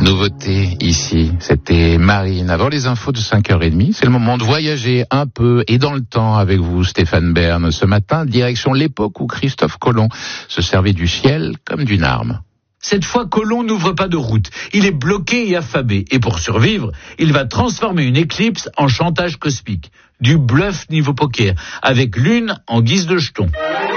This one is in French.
Nouveauté ici, c'était Marine. Avant les infos de 5h30, c'est le moment de voyager un peu et dans le temps avec vous, Stéphane Bern. Ce matin, direction l'époque où Christophe Colomb se servait du ciel comme d'une arme. Cette fois, Colomb n'ouvre pas de route. Il est bloqué et affamé. Et pour survivre, il va transformer une éclipse en chantage cosmique. Du bluff niveau poker, avec l'une en guise de jeton.